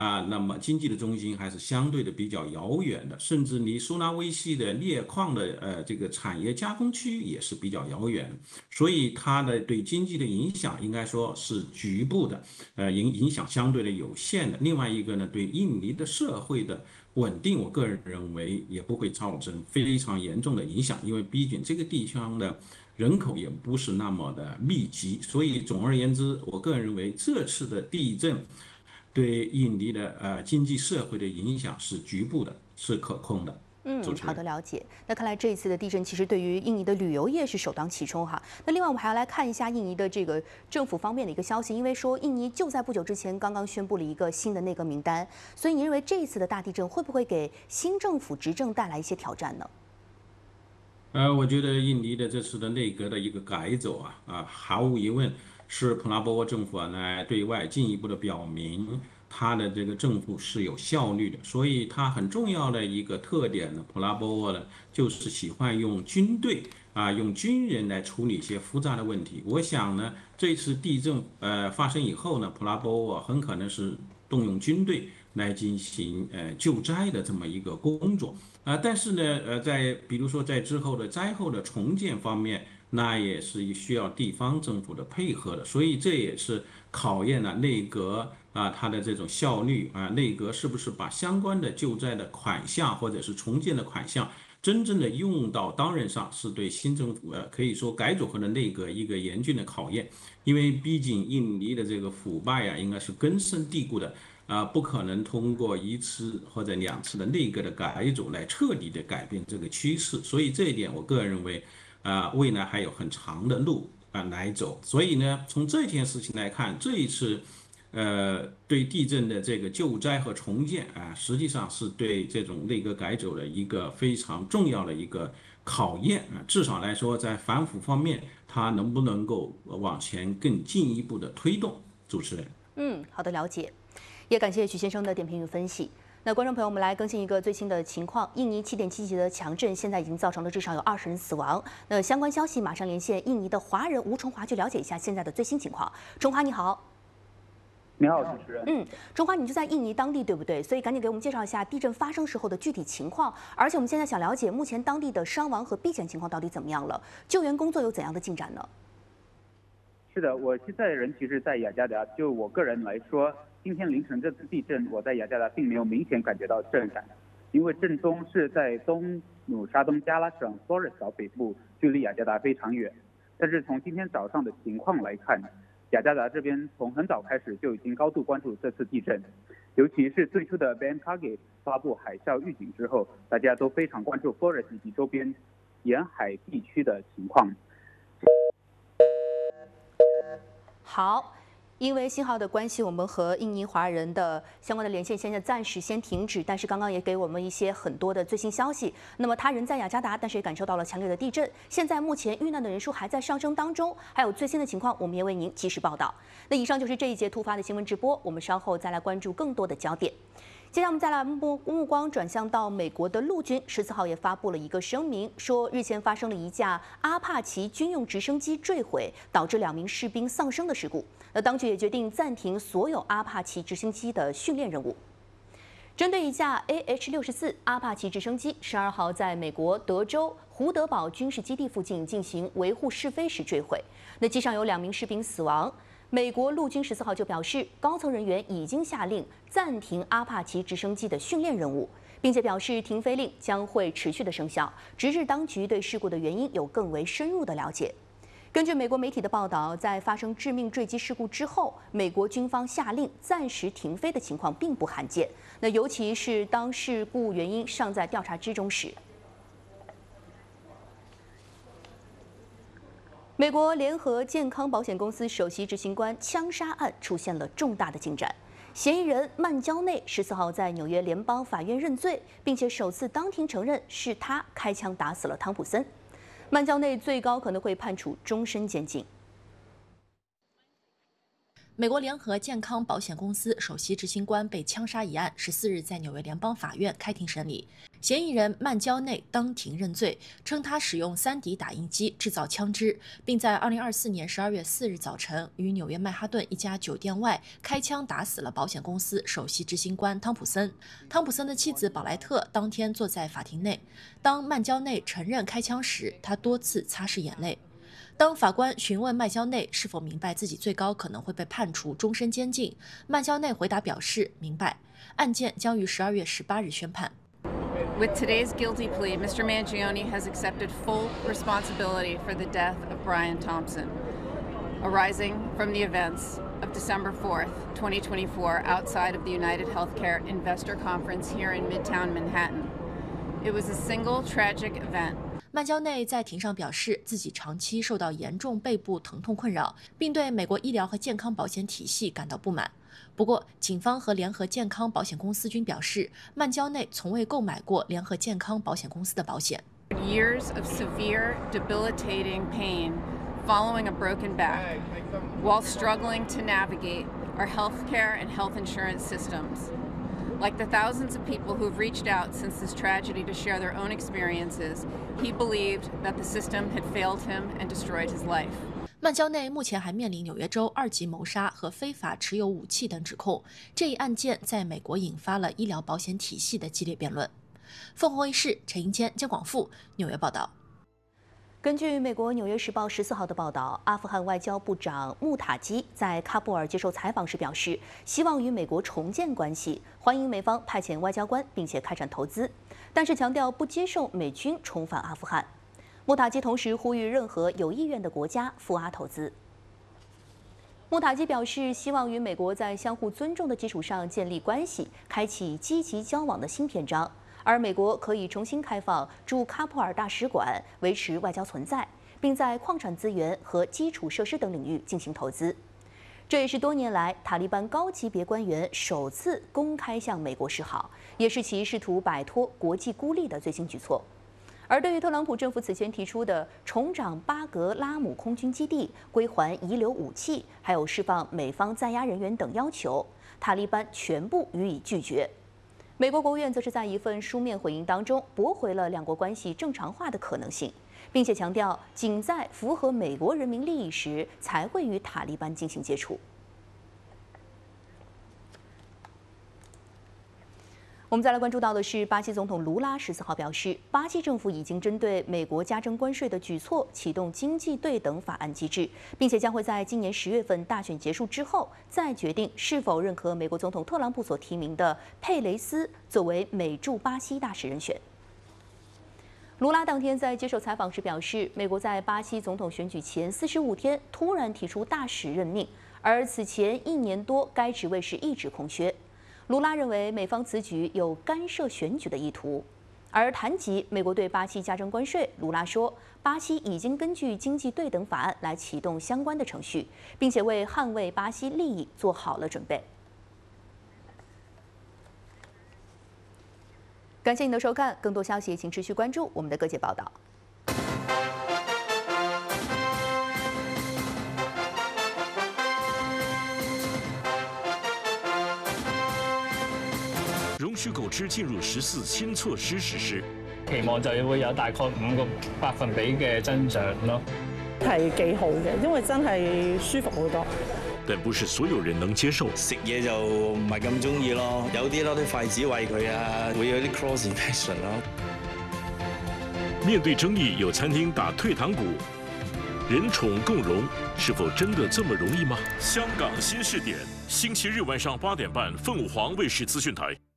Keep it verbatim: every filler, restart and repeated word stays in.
啊，那么经济的中心还是相对的比较遥远的，甚至离苏拉威西的镍矿的呃这个产业加工区也是比较遥远的，所以它的对经济的影响应该说是局部的，呃影影响相对的有限的。另外一个呢，对印尼的社会的稳定，我个人认为也不会造成非常严重的影响，因为毕竟这个地方的人口也不是那么的密集，所以总而言之，我个人认为这次的地震。对印尼的呃经济社会的影响是局部的，是可控的。主嗯，好的， 持人。 了解。那看来这一次的地震其实对于印尼的旅游业是首当其冲哈。那另外我们还要来看一下印尼的这个政府方面的一个消息，因为说印尼就在不久之前刚刚宣布了一个新的内阁名单，所以你认为这一次的大地震会不会给新政府执政带来一些挑战呢？ 呃，我觉得印尼的这次的内阁的一个改走啊，啊，毫无疑问是普拉波沃政府啊呢对外进一步的表明，他的这个政府是有效率的。所以，它很重要的一个特点呢，普拉波沃呢就是喜欢用军队啊，用军人来处理一些复杂的问题。我想呢，这次地震呃发生以后呢，普拉波沃很可能是动用军队来进行呃救灾的这么一个工作。啊，但是呢，呃，在比如说在之后的灾后的重建方面，那也是需要地方政府的配合的，所以这也是考验了内阁啊它的这种效率啊，内阁是不是把相关的救灾的款项或者是重建的款项真正的用到刀刃上，是对新政府呃可以说改组后的内阁一个严峻的考验，因为毕竟印尼的这个腐败啊，应该是根深蒂固的。啊，不可能通过一次或者两次的内阁的改组来彻底的改变这个趋势，所以这一点我个人认为，啊，未来还有很长的路啊来走。所以呢，从这件事情来看，这一次，呃，对地震的这个救灾和重建啊，实际上是对这种内阁改组的一个非常重要的一个考验啊。至少来说，在反腐方面，它能不能够往前更进一步的推动？主持人。 嗯，好的，了解。也感谢许先生的点评与分析。那观众朋友，我们来更新一个最新的情况：印尼七点七级的强震，现在已经造成了至少有二十人死亡。那相关消息马上连线印尼的华人吴崇华，去了解一下现在的最新情况。崇华你好。 你好，主持人。 嗯，崇华，你就在印尼当地对不对？所以赶紧给我们介绍一下地震发生时候的具体情况。而且我们现在想了解目前当地的伤亡和避险情况到底怎么样了，救援工作有怎样的进展呢？ 是的，我现在人其实，在雅加达。就我个人来说，今天凌晨这次地震，我在雅加达并没有明显感觉到震感，因为震中是在东努沙东加拉省 Flores 岛北部，距离雅加达非常远。但是从今天早上的情况来看，雅加达这边从很早开始就已经高度关注这次地震，尤其是最初的 B M K G 发布海啸预警之后，大家都非常关注 Flores 以及周边沿海地区的情况。 好，因为信号的关系，我们和印尼华人的相关的连线现在暂时先停止。但是刚刚也给我们一些很多的最新消息。那么他人在雅加达，但是也感受到了强烈的地震。现在目前遇难的人数还在上升当中，还有最新的情况，我们也为您及时报道。那以上就是这一节突发的新闻直播，我们稍后再来关注更多的焦点。接下来我们再来目目光转向到美国的陆军，十四号也发布了一个声明，说日前发生了一架阿帕奇军用直升机坠毁，导致两名士兵丧生的事故。那当局也决定暂停所有阿帕奇直升机的训练任务。针对一架 A H 六十四阿帕奇直升机，十二号在美国德州胡德堡军事基地附近进行维护试飞时坠毁，那机上有两名士兵死亡。美国陆军十四号就表示，高层人员已经下令暂停阿帕奇直升机的训练任务，并且表示停飞令将会持续的生效，直至当局对事故的原因有更为深入的了解。根据美国媒体的报道，在发生致命坠机事故之后，美国军方下令暂时停飞的情况并不罕见。那尤其是当事故原因尚在调查之中时。美国联合健康保险公司首席执行官枪杀案出现了重大的进展。嫌疑人曼焦内十四号在纽约联邦法院认罪，并且首次当庭承认是他开枪打死了汤普森。曼焦内最高可能会判处终身监禁。 美国联合健康保险公司首席执行官被枪杀一案，十四日在纽约联邦法院开庭审理。 嫌疑人曼焦内当庭认罪，称他使用三 D 打印机制造枪支，并在二零二四年十二月四日早晨于纽约曼哈顿一家酒店外开枪打死了保险公司首席执行官汤普森。汤普森的妻子宝莱特当天坐在法庭内，当曼焦内承认开枪时，他多次擦拭眼泪。当法官询问曼焦内是否明白自己最高可能会被判处终身监禁，曼焦内回答表示明白，案件将于十二月十八日宣判。 With today's guilty plea, Mister Mangione has accepted full responsibility for the death of Brian Thompson, arising from the events of December fourth, twenty twenty-four, outside of the United Healthcare Investor Conference here in Midtown Manhattan. It was a single tragic event. 曼焦内在庭上表示，自己长期受到严重背部疼痛困扰，并对美国医疗和健康保险体系感到不满。不过，警方和联合健康保险公司均表示，曼焦内从未购买过联合健康保险公司的保险。 Years of severe, debilitating pain following a broken back, while struggling to navigate our healthcare and health insurance systems. Like the thousands of people who've reached out since this tragedy to share their own experiences, he believed that the system had failed him and destroyed his life. 曼焦内目前还面临纽约州二级谋杀和非法持有武器等指控。这一案件在美国引发了医疗保险体系的激烈辩论。凤凰卫视陈英谦、姜广富纽约报道。 根据美国《纽约时报》十四号的报道，阿富汗外交部长穆塔基在喀布尔接受采访时表示，希望与美国重建关系，欢迎美方派遣外交官，并且开展投资，但是强调不接受美军重返阿富汗。穆塔基同时呼吁任何有意愿的国家赴阿投资。穆塔基表示，希望与美国在相互尊重的基础上建立关系，开启积极交往的新篇章。而美国可以重新开放驻喀布尔大使馆，维持外交存在，并在矿产资源和基础设施等领域进行投资。这也是多年来塔利班高级别官员首次公开向美国示好，也是其试图摆脱国际孤立的最新举措。而对于特朗普政府此前提出的重掌巴格拉姆空军基地、归还遗留武器，还有释放美方在押人员等要求，塔利班全部予以拒绝。美国国务院则是在一份书面回应当中驳回了两国关系正常化的可能性，并且强调仅在符合美国人民利益时才会与塔利班进行接触。我们再来关注到的是，巴西总统卢拉十四号表示，巴西政府已经针对美国加征关税的举措启动经济对等法案机制，并且将会在今年十月份大选结束之后再决定是否认可美国总统特朗普所提名的佩雷斯作为美驻巴西大使人选。卢拉当天在接受采访时表示，美国在巴西总统选举前四十五天突然提出大使任命，而此前一年多该职位是一直空缺。卢拉认为美方此举有干涉选举的意图，而谈及美国对巴西加征关税，卢拉说，巴西已经根据经济对等法案来启动相关的程序，并且为捍卫巴西利益做好了准备。感谢您的收看，更多消息请持续关注我们的各界报道。 容許狗隻進入十四新措施實施， 期望就會有大概五個百分比嘅增長咯， 係幾好嘅，因為真係舒服好多。 但不是所有人能接受。 食嘢就唔係咁中意咯，有啲攞啲筷子餵佢啊，會有啲 cross infection 咯。 面對爭議，有餐廳打退堂鼓，人寵共融，是否真的這麼容易嗎？香港新視點，星期日晚上八點半，鳳凰衛視資訊台。